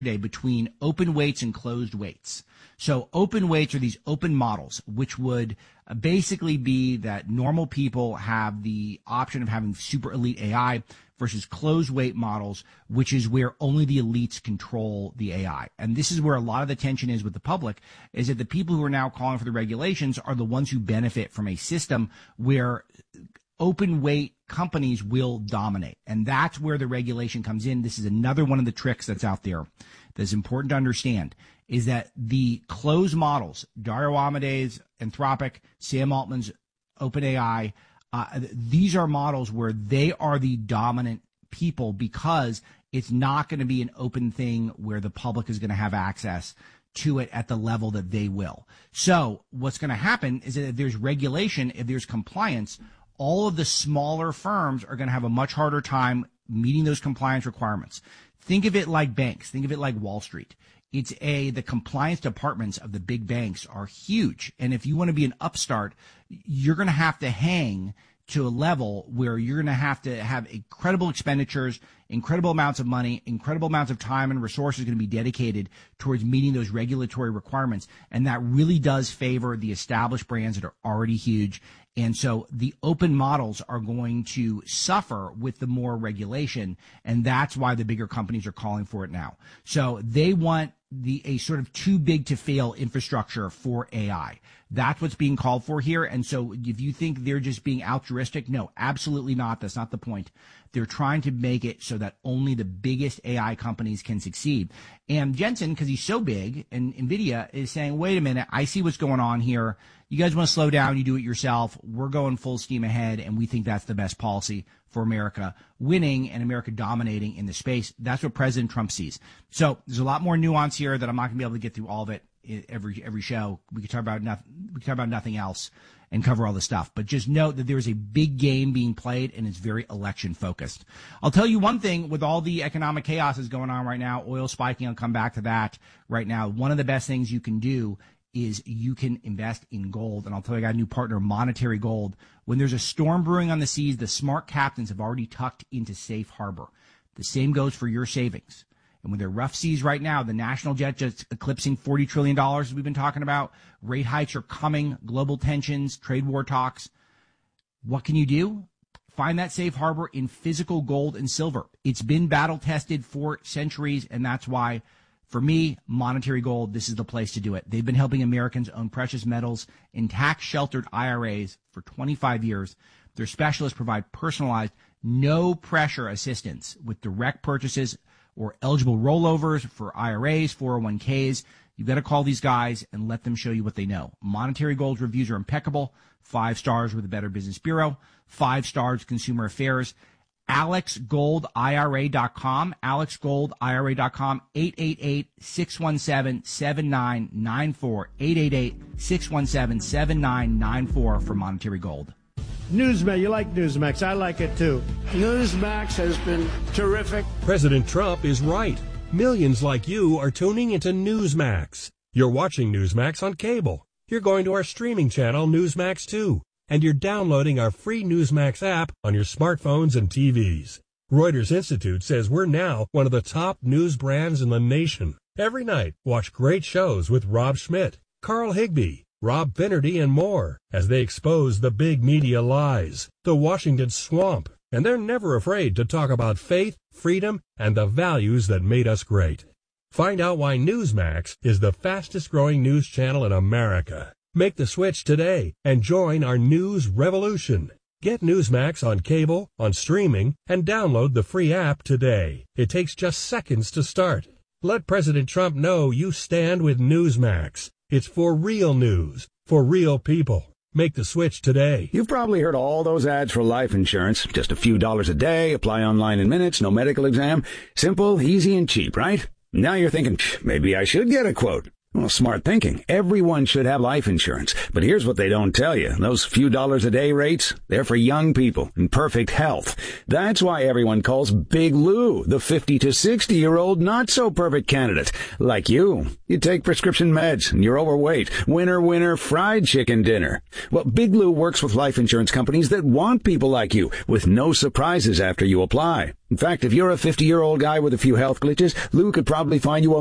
today between open weights and closed weights. So open weights are these open models, which would basically be that normal people have the option of having super elite AI versus closed weight models, which is where only the elites control the AI. And this is where a lot of the tension is with the public, is that the people who are now calling for the regulations are the ones who benefit from a system where open weight companies will dominate. And that's where the regulation comes in. This is another one of the tricks that's out there that's important to understand, is that the closed models, Dario Amade's Anthropic, Sam Altman's OpenAI, these are models where they are the dominant people because it's not going to be an open thing where the public is going to have access to it at the level that they will. So what's going to happen is that if there's regulation, if there's compliance, all of the smaller firms are going to have a much harder time meeting those compliance requirements. Think of it like banks. Think of it like Wall Street. The compliance departments of the big banks are huge. And if you want to be an upstart, you're going to hang to a level where you're going to have incredible expenditures, incredible amounts of money, incredible amounts of time and resources going to be dedicated towards meeting those regulatory requirements. And that really does favor the established brands that are already huge. And so the open models are going to suffer with the more regulation. And that's why the bigger companies are calling for it now. So they want a sort of too big to fail infrastructure for AI. That's what's being called for here. And so if you think they're just being altruistic, no, absolutely not. That's not the point. They're trying to make it so that only the biggest AI companies can succeed. And Jensen, because he's so big, and NVIDIA is saying, wait a minute, I see what's going on here. You guys want to slow down, you do it yourself. We're going full steam ahead, and we think that's the best policy for America winning and America dominating in the space. That's what President Trump sees. So there's a lot more nuance here that I'm not going to be able to get through all of it every show. We could talk about nothing else and cover all the stuff. But just note that there's a big game being played, and it's very election focused. I'll tell you one thing, with all the economic chaos that's going on right now, oil spiking, I'll come back to that right now. One of the best things you can do is you can invest in gold. And I'll tell you, I got a new partner, Monetary Gold. When there's a storm brewing on the seas, the smart captains have already tucked into safe harbor. The same goes for your savings. And when there are rough seas right now, the national jet just eclipsing $40 trillion, as we've been talking about. Rate hikes are coming, global tensions, trade war talks. What can you do? Find that safe harbor in physical gold and silver. It's been battle tested for centuries, and that's why, for me, Monetary Gold, this is the place to do it. They've been helping Americans own precious metals in tax-sheltered IRAs for 25 years. Their specialists provide personalized, no-pressure assistance with direct purchases or eligible rollovers for IRAs, 401ks. You've got to call these guys and let them show you what they know. Monetary Gold's reviews are impeccable. 5 stars with the Better Business Bureau. 5 stars Consumer Affairs. AlexGoldIRA.com. AlexGoldIRA.com. 888-617-7994. 888-617-7994 for Monetary Gold. Newsmax, you like Newsmax. I like it too. Newsmax has been terrific. President Trump is right. Millions like you are tuning into Newsmax. You're watching Newsmax on cable. You're going to our streaming channel, Newsmax 2. And you're downloading our free Newsmax app on your smartphones and TVs. Reuters Institute says we're now one of the top news brands in the nation. Every night, watch great shows with Rob Schmidt, Carl Higbie, Rob Finnerty, and more as they expose the big media lies, the Washington swamp, and they're never afraid to talk about faith, freedom, and the values that made us great. Find out why Newsmax is the fastest-growing news channel in America. Make the switch today and join our news revolution. Get Newsmax on cable, on streaming, and download the free app today. It takes just seconds to start. Let President Trump know you stand with Newsmax. It's for real news, for real people. Make the switch today. You've probably heard all those ads for life insurance. Just a few dollars a day, apply online in minutes, no medical exam. Simple, easy, and cheap, right? Now you're thinking, maybe I should get a quote. Well, smart thinking. Everyone should have life insurance. But here's what they don't tell you. Those few dollars a day rates, they're for young people in perfect health. That's why everyone calls Big Lou the 50 to 60-year-old not-so-perfect candidate. Like you. You take prescription meds and you're overweight. Winner, fried chicken dinner. Well, Big Lou works with life insurance companies that want people like you with no surprises after you apply. In fact, if you're a 50-year-old guy with a few health glitches, Lou could probably find you a